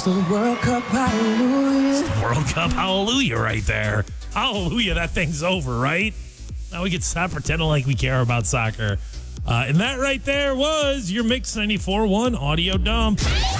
It's the World Cup, hallelujah. It's the World Cup, hallelujah right there. Hallelujah, that thing's over, right? Now we can stop pretending like we care about soccer. And that right there was your Mix 94.1 audio dump.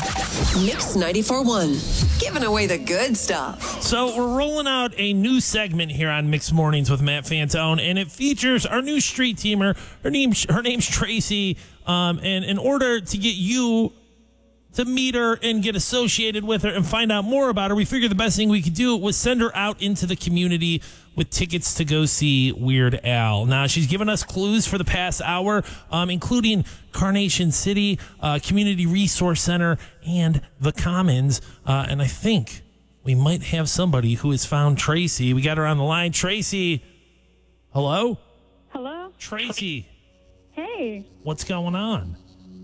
Mix 94.1, giving away the good stuff. So we're rolling out a new segment here on Mix Mornings with Matt Fantone, and it features our new street teamer. Her name's Tracy. And in order to get you to meet her and get associated with her and find out more about her, we figured the best thing we could do was send her out into the community with tickets to go see Weird Al. Now, she's given us clues for the past hour, including Carnation City, Community Resource Center, and the Commons. And I think we might have somebody who has found Tracy. We got her on the line. Tracy, hello? Hello? Tracy. Hey. What's going on?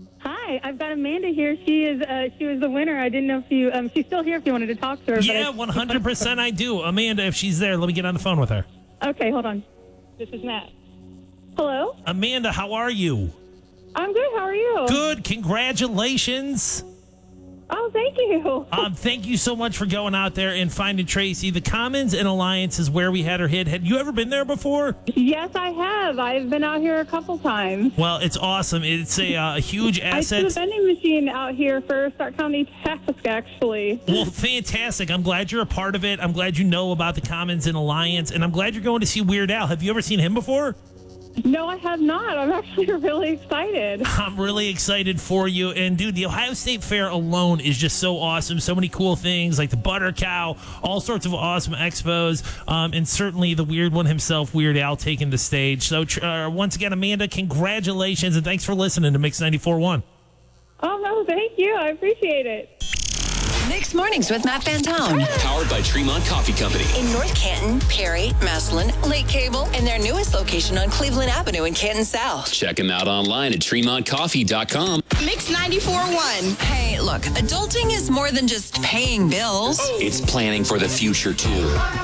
Hi, I've got Amanda here. She was the winner. I didn't know if you, she's still here if you wanted to talk to her. Yeah, 100% I do. Amanda, if she's there, let me get on the phone with her. Okay, hold on. This is Matt. Hello? Amanda, how are you? I'm good. How are you? Good. Congratulations. Oh, thank you. Thank you so much for going out there and finding Tracy. The Commons and Alliance is where we had her hid. Had you ever been there before? Yes, I have. I've been out here a couple times. Well, it's awesome. It's a huge asset. I did a vending machine out here for Stark County Task, actually. Well, fantastic. I'm glad you're a part of it. I'm glad you know about the Commons and Alliance, and I'm glad you're going to see Weird Al. Have you ever seen him before? No, I have not. I'm actually really excited. I'm really excited for you. And, dude, the Ohio State Fair alone is just so awesome. So many cool things like the Butter Cow, all sorts of awesome expos, and certainly the weird one himself, Weird Al, taking the stage. So, once again, Amanda, congratulations, and thanks for listening to Mix 94.1. Oh, no, thank you. I appreciate it. Mixed Mornings with Matt Fantone. Powered by Tremont Coffee Company. In North Canton, Perry, Massillon, Lake Cable, and their newest location on Cleveland Avenue in Canton South. Check them out online at TremontCoffee.com. Mix 94.1. Hey, look, adulting is more than just paying bills. It's planning for the future, too.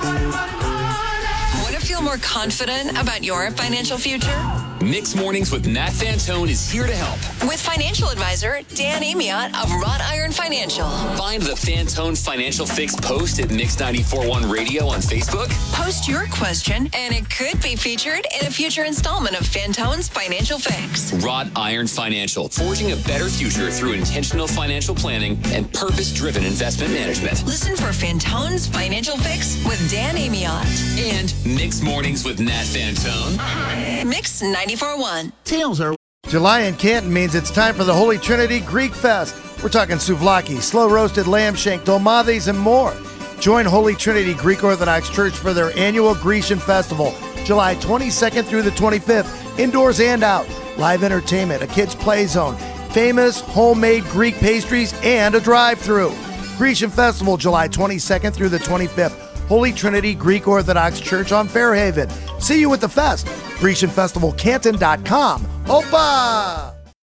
Want to feel more confident about your financial future? Mixed Mornings with Matt Fantone is here to help. With financial advisor Dan Amiot of Wrought Iron Financial. Find the Fantone Financial Fix post at Mix 94.1 Radio on Facebook. Post your question, and it could be featured in a future installment of Fantone's Financial Fix. Wrought Iron Financial, forging a better future through intentional financial planning and purpose-driven investment management. Listen for Fantone's Financial Fix with Dan Amiot. And Mixed Mornings with Matt Fantone. Mix 94.1. Tails are... July in Canton means it's time for the Holy Trinity Greek Fest. We're talking souvlaki, slow-roasted lamb shank, dolmades, and more. Join Holy Trinity Greek Orthodox Church for their annual Grecian Festival, July 22nd through the 25th, indoors and out. Live entertainment, a kids' play zone, famous homemade Greek pastries, and a drive-thru. Grecian Festival, July 22nd through the 25th. Holy Trinity Greek Orthodox Church on Fairhaven. See you at the fest. GrecianFestivalCanton.com. Opa!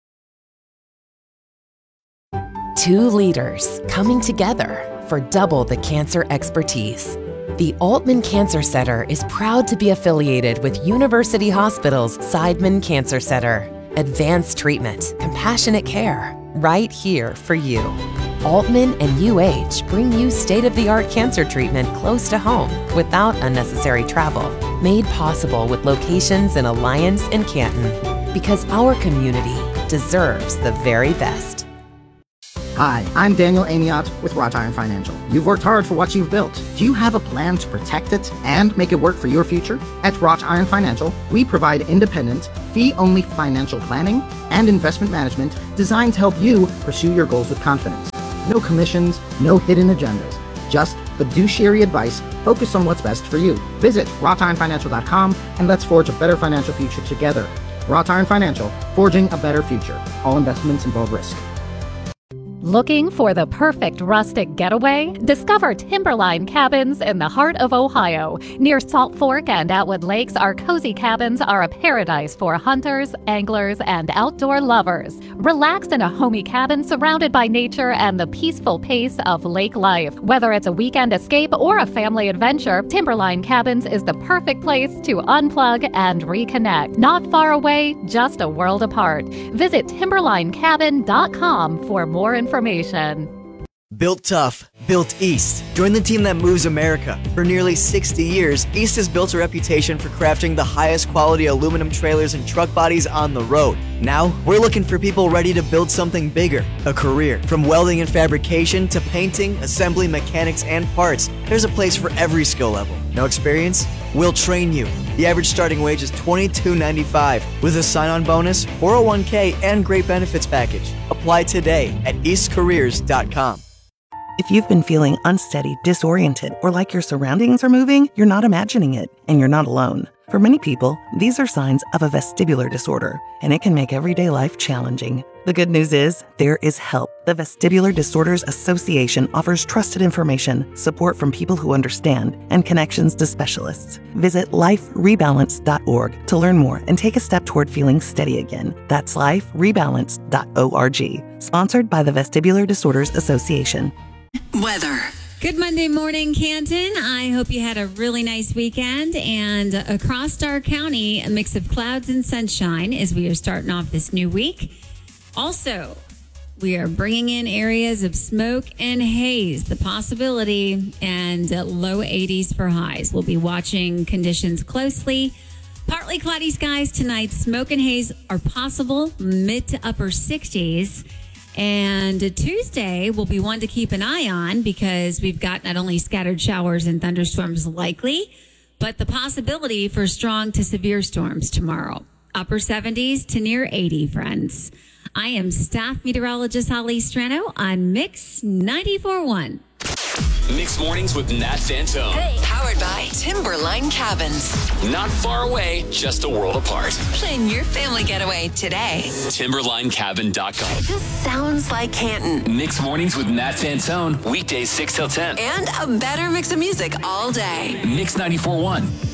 Two leaders coming together for double the cancer expertise. The Altman Cancer Center is proud to be affiliated with University Hospital's Seidman Cancer Center. Advanced treatment, compassionate care, right here for you. Altman and UH bring you state-of-the-art cancer treatment close to home without unnecessary travel. Made possible with locations in Alliance and Canton. Because our community deserves the very best. Hi, I'm Daniel Amiot with Wrought Iron Financial. You've worked hard for what you've built. Do you have a plan to protect it and make it work for your future? At Wrought Iron Financial, we provide independent, fee-only financial planning and investment management designed to help you pursue your goals with confidence. No commissions, no hidden agendas. Just fiduciary advice focused on what's best for you. Visit wroughtironfinancial.com and let's forge a better financial future together. Wrought Iron Financial, forging a better future. All investments involve risk. Looking for the perfect rustic getaway? Discover Timberline Cabins in the heart of Ohio. Near Salt Fork and Atwood Lakes, our cozy cabins are a paradise for hunters, anglers, and outdoor lovers. Relax in a homey cabin surrounded by nature and the peaceful pace of lake life. Whether it's a weekend escape or a family adventure, Timberline Cabins is the perfect place to unplug and reconnect. Not far away, just a world apart. Visit timberlinecabin.com for more information. Built tough, built East. Join the team that moves America. For nearly 60 years, East has built a reputation for crafting the highest quality aluminum trailers and truck bodies on the road. Now, we're looking for people ready to build something bigger, a career. From welding and fabrication to painting, assembly, mechanics, and parts, there's a place for every skill level. No experience? We'll train you. The average starting wage is $22.95 with a sign-on bonus, 401k, and great benefits package. Apply today at eastcareers.com. If you've been feeling unsteady, disoriented, or like your surroundings are moving, you're not imagining it, and you're not alone. For many people, these are signs of a vestibular disorder, and it can make everyday life challenging. The good news is, there is help. The Vestibular Disorders Association offers trusted information, support from people who understand, and connections to specialists. Visit liferebalance.org to learn more and take a step toward feeling steady again. That's liferebalance.org. Sponsored by the Vestibular Disorders Association. Weather. Good Monday morning, Canton. I hope you had a really nice weekend. And across our county, a mix of clouds and sunshine as we are starting off this new week. Also, we are bringing in areas of smoke and haze, the possibility, and low 80s for highs. We'll be watching conditions closely. Partly cloudy skies tonight. Smoke and haze are possible, mid to upper 60s. And Tuesday will be one to keep an eye on because we've got not only scattered showers and thunderstorms likely, but the possibility for strong to severe storms tomorrow. Upper 70s to near 80, friends. I am staff meteorologist Holly Strano on Mix 94.1. Mixed Mornings with Nat Fantone. Hey, powered by Timberline Cabins. Not far away, just a world apart. Plan your family getaway today. TimberlineCabin.com. This sounds like Canton. Mixed Mornings with Nat Fantone. Weekdays 6 till 10. And a better mix of music all day. Mix 94.1.